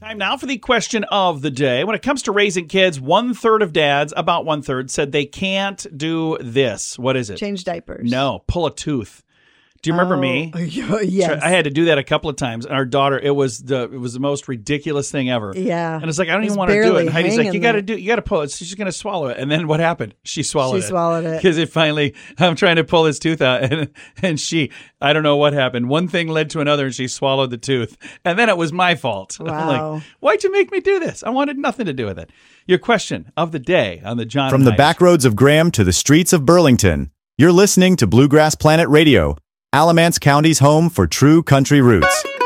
Time now for the question of the day. When it comes to raising kids, 1/3 of dads, about 1/3, said they can't do this. What is it? Change diapers. No, pull a tooth. Do you remember me? Yes. I had to do that a couple of times. And our daughter, it was the most ridiculous thing ever. Yeah. And it's like, I don't even want to do it. And Heidi's like, you got to pull it. She's going to swallow it. And then what happened? She swallowed it. Because it finally, I'm trying to pull his tooth out. And she, I don't know what happened. One thing led to another and she swallowed the tooth. And then it was my fault. Wow. I'm like, why'd you make me do this? I wanted nothing to do with it. Your question of the day on the John From the back roads of Graham to the streets of Burlington, you're listening to Bluegrass Planet Radio, Alamance County's home for true country roots.